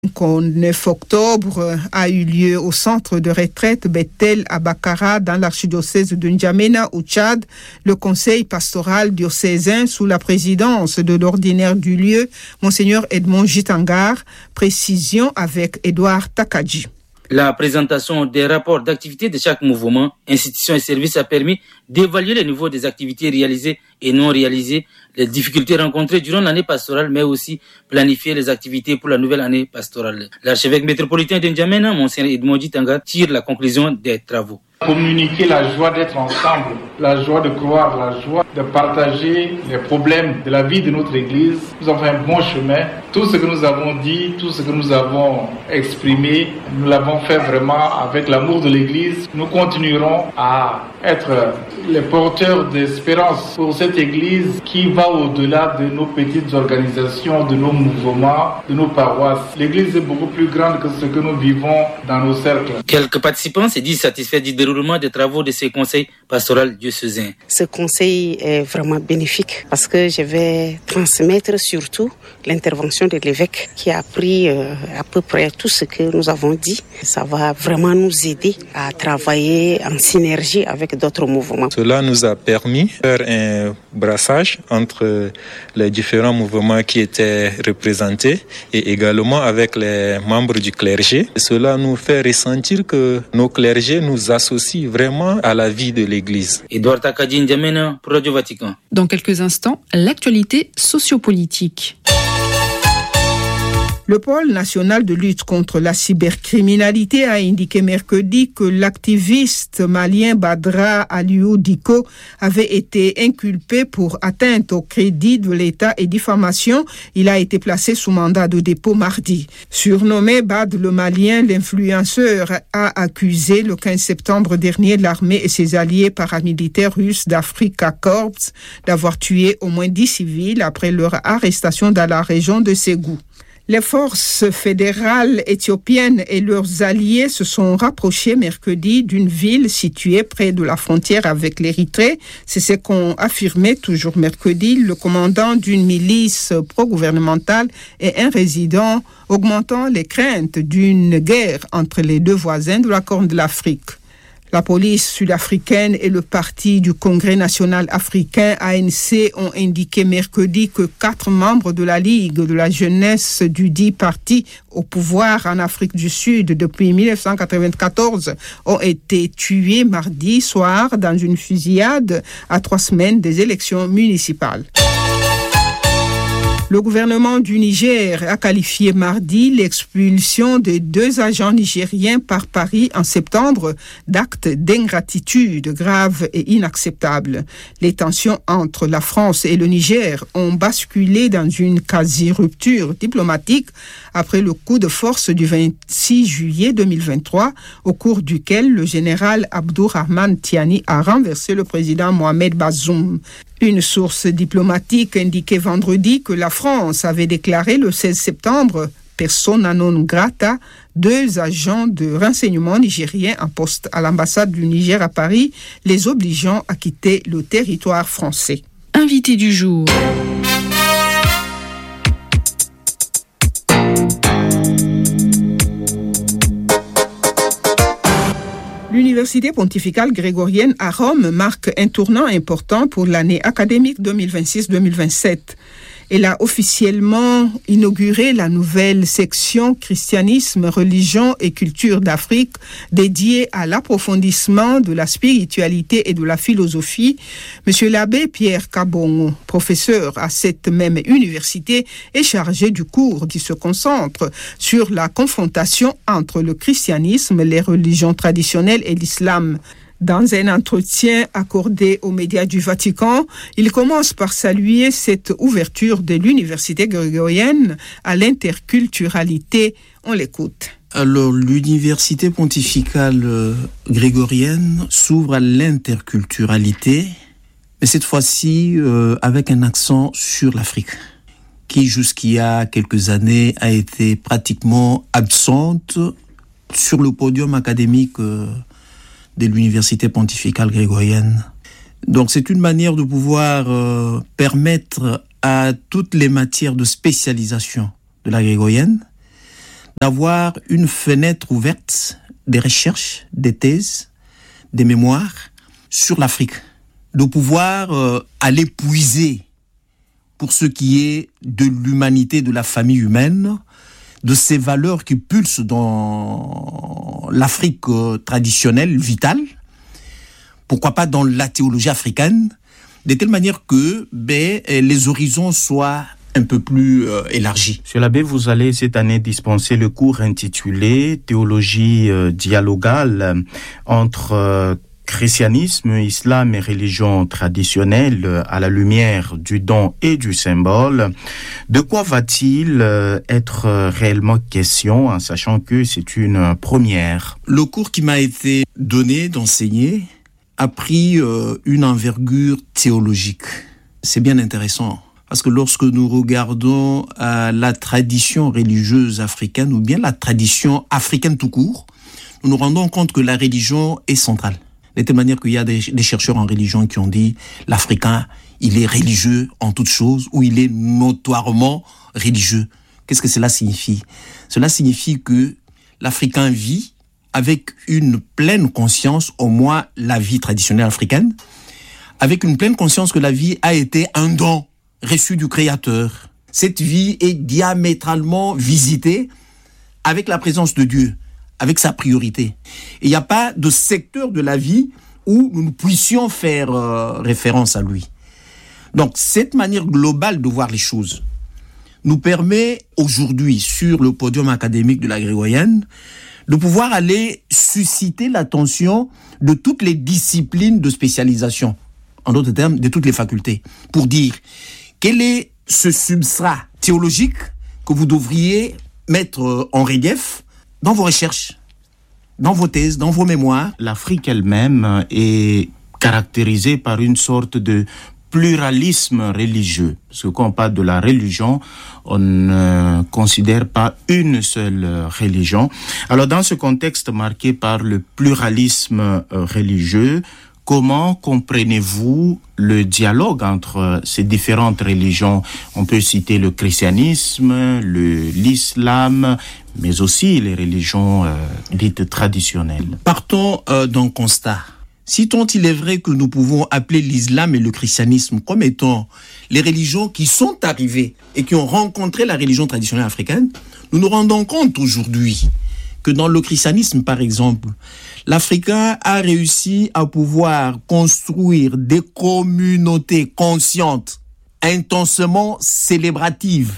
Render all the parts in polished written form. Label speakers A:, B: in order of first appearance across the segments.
A: Au 9 octobre a eu lieu au centre de retraite Bethel à Bakara dans l'archidiocèse de N'Djamena au Tchad. Le conseil pastoral diocésain sous la présidence de l'ordinaire du lieu, Monseigneur Edmond Jitangar, précision avec Edouard Takadji.
B: La présentation des rapports d'activité de chaque mouvement, institution et service a permis d'évaluer le niveau des activités réalisées et non réalisées, les difficultés rencontrées durant l'année pastorale, mais aussi planifier les activités pour la nouvelle année pastorale. L'archevêque métropolitain de N'Djamena, Monseigneur Edmond Jitangar, tire la conclusion des travaux.
C: Communiquer la joie d'être ensemble, la joie de croire, la joie de partager les problèmes de la vie de notre Église. Nous avons fait un bon chemin. Tout ce que nous avons dit, tout ce que nous avons exprimé, nous l'avons fait vraiment avec l'amour de l'Église. Nous continuerons à être les porteurs d'espérance pour cette Église qui va au-delà de nos petites organisations, de nos mouvements, de nos paroisses. L'Église est beaucoup plus grande que ce que nous vivons dans nos cercles.
B: Quelques participants se disent satisfaits du déroulement des travaux de ces conseils pastoraux diocésains.
D: Ce conseil est vraiment bénéfique parce que je vais transmettre surtout l'intervention de l'évêque qui a pris à peu près tout ce que nous avons dit. Ça va vraiment nous aider à travailler en synergie avec d'autres mouvements.
E: Cela nous a permis de faire un brassage entre les différents mouvements qui étaient représentés et également avec les membres du clergé. Cela nous fait ressentir que nos clergés nous associent vraiment à la vie de l'Église.
B: Edouard Takadji, N'Djamena, pour Radio Vatican.
F: Dans quelques instants, l'actualité sociopolitique.
A: Le pôle national de lutte contre la cybercriminalité a indiqué mercredi que l'activiste malien Badra Aliou Diko avait été inculpé pour atteinte au crédit de l'État et diffamation. Il a été placé sous mandat de dépôt mardi. Surnommé Bad le Malien, l'influenceur a accusé le 15 septembre dernier l'armée et ses alliés paramilitaires russes d'Afrika Corps d'avoir tué au moins 10 civils après leur arrestation dans la région de Ségou. Les forces fédérales éthiopiennes et leurs alliés se sont rapprochés mercredi d'une ville située près de la frontière avec l'Érythrée. C'est ce qu'ont affirmé toujours mercredi le commandant d'une milice pro-gouvernementale et un résident, augmentant les craintes d'une guerre entre les deux voisins de la Corne de l'Afrique. La police sud-africaine et le parti du Congrès national africain ANC ont indiqué mercredi que 4 membres de la Ligue de la jeunesse du dit parti au pouvoir en Afrique du Sud depuis 1994 ont été tués mardi soir dans une fusillade à 3 semaines des élections municipales. Le gouvernement du Niger a qualifié mardi l'expulsion des 2 agents nigériens par Paris en septembre d'actes d'ingratitude graves et inacceptables. Les tensions entre la France et le Niger ont basculé dans une quasi-rupture diplomatique après le coup de force du 26 juillet 2023, au cours duquel le général Abdourahmane Tiani a renversé le président Mohamed Bazoum. Une source diplomatique indiquait vendredi que la France avait déclaré le 16 septembre persona non grata 2 agents de renseignement nigériens en poste à l'ambassade du Niger à Paris, les obligeant à quitter le territoire français.
F: Invité du jour.
A: L'Université pontificale grégorienne à Rome marque un tournant important pour l'année académique 2026-2027. Elle a officiellement inauguré la nouvelle section Christianisme, religion et culture d'Afrique dédiée à l'approfondissement de la spiritualité et de la philosophie. Monsieur l'abbé Pierre Kabongo, professeur à cette même université, est chargé du cours qui se concentre sur la confrontation entre le christianisme, les religions traditionnelles et l'islam. Dans un entretien accordé aux médias du Vatican, il commence par saluer cette ouverture de l'université grégorienne à l'interculturalité. On l'écoute.
G: Alors, l'université pontificale grégorienne s'ouvre à l'interculturalité, mais cette fois-ci avec un accent sur l'Afrique, qui jusqu'il y a quelques années a été pratiquement absente sur le podium académique de l'université pontificale grégorienne. Donc c'est une manière de pouvoir permettre à toutes les matières de spécialisation de la grégorienne d'avoir une fenêtre ouverte des recherches, des thèses, des mémoires sur l'Afrique, de pouvoir aller puiser pour ce qui est de l'humanité, de la famille humaine, de ces valeurs qui pulsent dans l'Afrique traditionnelle, vitale, pourquoi pas dans la théologie africaine, de telle manière que les horizons soient un peu plus élargis.
H: Monsieur l'abbé, vous allez cette année dispenser le cours intitulé « Théologie dialogale entre christianisme, islam et religion traditionnelle à la lumière du don et du symbole ». De quoi va-t-il être réellement question, en sachant que c'est une première?
G: Le cours qui m'a été donné d'enseigner a pris une envergure théologique. C'est bien intéressant. Parce que lorsque nous regardons la tradition religieuse africaine, ou bien la tradition africaine tout court, nous nous rendons compte que la religion est centrale. De telle manière qu'il y a des chercheurs en religion qui ont dit l'Africain, il est religieux en toute chose, ou il est notoirement religieux. Qu'est-ce que cela signifie? Cela signifie que l'Africain vit avec une pleine conscience, au moins la vie traditionnelle africaine, avec une pleine conscience que la vie a été un don reçu du Créateur. Cette vie est diamétralement visitée avec la présence de Dieu, avec sa priorité. Il n'y a pas de secteur de la vie où nous ne puissions faire référence à lui. Donc, cette manière globale de voir les choses nous permet aujourd'hui, sur le podium académique de la grégorienne, de pouvoir aller susciter l'attention de toutes les disciplines de spécialisation, en d'autres termes, de toutes les facultés, pour dire quel est ce substrat théologique que vous devriez mettre en relief dans vos recherches, dans vos thèses, dans vos mémoires.
H: L'Afrique elle-même est caractérisée par une sorte de pluralisme religieux. Parce que quand on parle de la religion, on ne considère pas une seule religion. Alors dans ce contexte marqué par le pluralisme religieux, comment comprenez-vous le dialogue entre ces différentes religions? On peut citer le christianisme, l'islam, mais aussi les religions dites traditionnelles.
G: Partons d'un constat. Si tant il est vrai que nous pouvons appeler l'islam et le christianisme comme étant les religions qui sont arrivées et qui ont rencontré la religion traditionnelle africaine, nous nous rendons compte aujourd'hui que dans le christianisme, par exemple, l'Africain a réussi à pouvoir construire des communautés conscientes, intensément célébratives,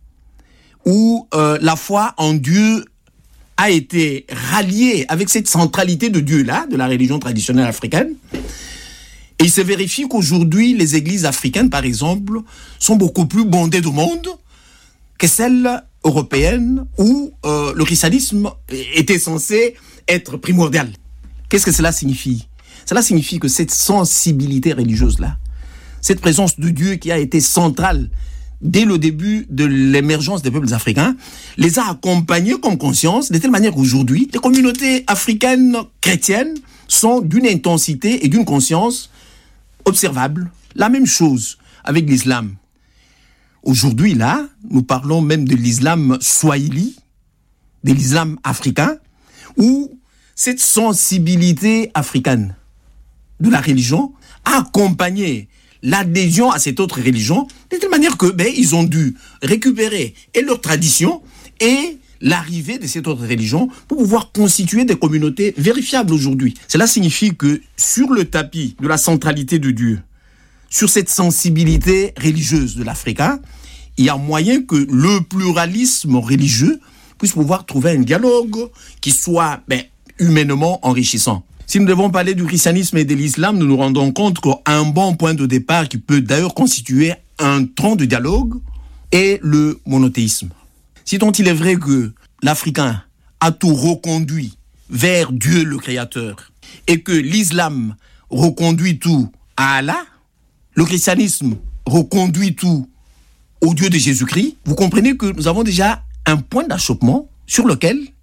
G: où la foi en Dieu a été ralliée avec cette centralité de Dieu-là, de la religion traditionnelle africaine. Et il se vérifie qu'aujourd'hui, les églises africaines, par exemple, sont beaucoup plus bondées de monde que celles européennes où le christianisme était censé être primordial. Qu'est-ce que cela signifie? Cela signifie que cette sensibilité religieuse-là, cette présence de Dieu qui a été centrale dès le début de l'émergence des peuples africains, les a accompagnés comme conscience, de telle manière qu'aujourd'hui, les communautés africaines chrétiennes sont d'une intensité et d'une conscience observable. La même chose avec l'islam. Aujourd'hui, là, nous parlons même de l'islam swahili, de l'islam africain, où cette sensibilité africaine de la religion a accompagné l'adhésion à cette autre religion, de telle manière que ils ont dû récupérer et leur tradition et l'arrivée de cette autre religion pour pouvoir constituer des communautés vérifiables aujourd'hui. Cela signifie que sur le tapis de la centralité de Dieu, sur cette sensibilité religieuse de l'Africain, il y a moyen que le pluralisme religieux puisse pouvoir trouver un dialogue qui soit humainement enrichissant. Si nous devons parler du christianisme et de l'islam, nous nous rendons compte qu'un bon point de départ qui peut d'ailleurs constituer un tronc de dialogue est le monothéisme. Si tant il est vrai que l'Africain a tout reconduit vers Dieu le Créateur et que l'islam reconduit tout à Allah, le christianisme reconduit tout au Dieu de Jésus-Christ, vous comprenez que nous avons déjà un point d'achoppement sur lequel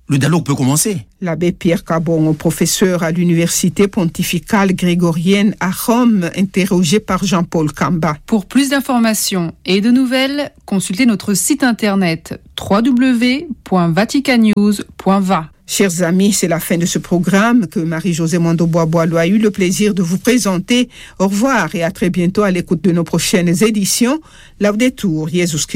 G: le dialogue peut commencer.
A: L'abbé Pierre Cabon, professeur à l'université pontificale grégorienne à Rome, interrogé par Jean-Paul Kamba.
F: Pour plus d'informations et de nouvelles, consultez notre site internet www.vaticannews.va.
A: Chers amis, c'est la fin de ce programme que Marie-Josée Mondo-Bois-Boileau a eu le plaisir de vous présenter. Au revoir et à très bientôt à l'écoute de nos prochaines éditions. Laudetur, Jesus Christus.